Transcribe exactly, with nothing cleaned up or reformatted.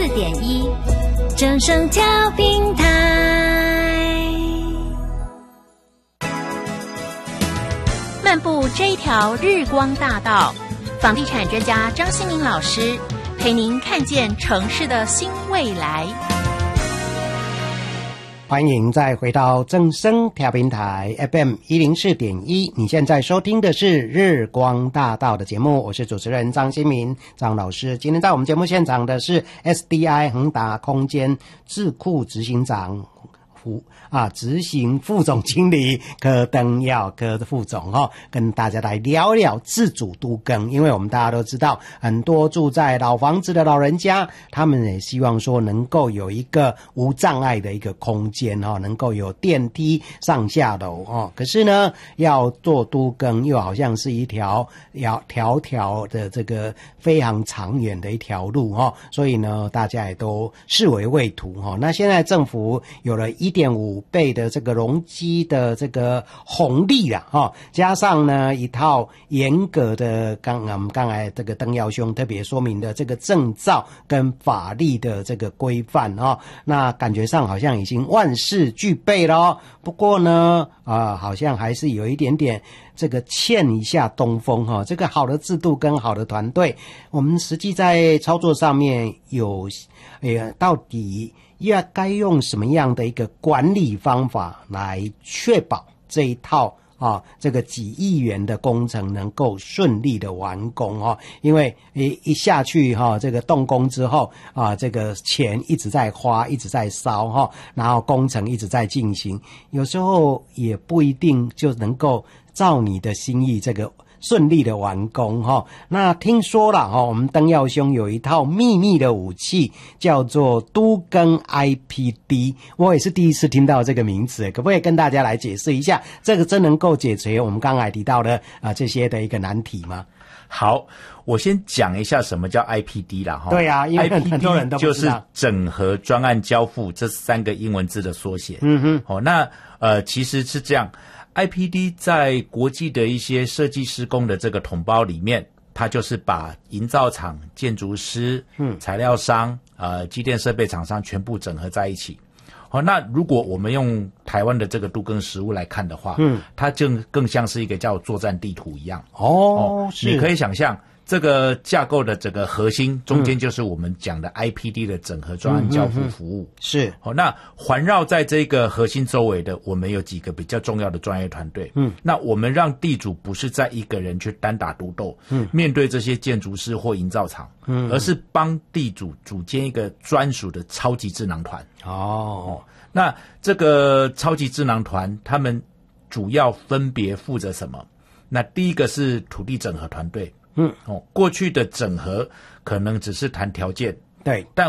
四点一，正声调频台。漫步这一条日光大道，房地产专家张新民老师陪您看见城市的新未来。 欢迎再回到正声调频台 F M 一零四点一，你现在收听的是日光大道的节目，我是主持人张新民张老师。今天在我们节目现场的是 S D I 恒达空间智库执行长副啊，执行副总经理柯登耀柯副总哈、哦，跟大家来聊聊自主都更。因为我们大家都知道，很多住在老房子的老人家，他们也希望说能够有一个无障碍的一个空间哈、哦，能够有电梯上下楼哦。可是呢，要做都更又好像是一条要条条的这个非常长远的一条路哈、哦，所以呢，大家也都视为畏途哈、哦。那现在政府有了一点五倍的这个容积的这个红利啦哈，加上呢一套严格的刚我们刚才这个登耀兄特别说明的这个证照跟法律的这个规范哈，那感觉上好像已经万事俱备了。不过呢啊、呃，好像还是有一点点这个欠一下东风哈。这个好的制度跟好的团队，我们实际在操作上面有，呃，到底要该用什么样的一个管理方法来确保这一套啊，这个几亿元的工程能够顺利的完工哦？因为一一下去哈、啊，这个动工之后啊，这个钱一直在花，一直在烧哈、啊，然后工程一直在进行，有时候也不一定就能够照你的心意这个顺利的完工哈。那听说了哈，我们登耀兄有一套秘密的武器，叫做都更 I P D， 我也是第一次听到这个名词，可不可以跟大家来解释一下，这个真能够解决我们刚才提到的啊、呃、这些的一个难题吗？ 好，我先讲一下什么叫 I P D 啦哈。 对啊，因为很多人都不知道， 就是整合专案交付这三个英文字的缩写。 嗯哼， 好、哦，那呃其实是这样。I P D 在国际的一些设计施工的这个统包里面，它就是把营造厂、建筑师、嗯、材料商、呃、机电设备厂商全部整合在一起。好，那如果我们用台湾的这个都更实务来看的话，嗯，它就更像是一个叫作战地图一样。 哦，哦是， 你可以想象。这个架构的这个核心中间就是我们讲的 I P D 的整合专案交付服务。 嗯嗯嗯、是， 好，那环绕在这个核心周围的，我们有几个比较重要的专业团队。嗯，那我们让地主不是在一个人去单打独斗，嗯，面对这些建筑师或营造厂，嗯，而是帮地主组建一个专属的超级智囊团。 哦， 那这个超级智囊团，他们主要分别负责什么？那第一个是土地整合团队。嗯，哦，过去的整合可能只是谈条件， 对， 但